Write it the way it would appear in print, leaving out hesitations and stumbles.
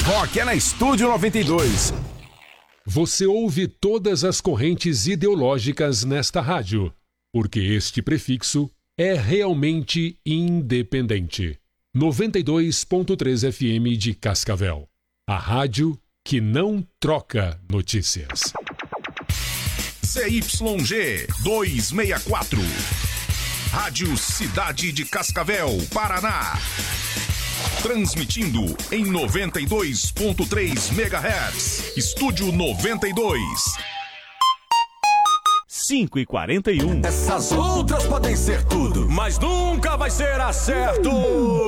rock é na Estúdio 92. Você ouve todas as correntes ideológicas nesta rádio, porque este prefixo é realmente independente. 92.3 FM de Cascavel. A rádio que não troca notícias. CYG 264. Rádio Cidade de Cascavel, Paraná. Transmitindo em 92.3 MHz. Estúdio 92. 5h41. Essas outras podem ser tudo, mas nunca vai ser acerto.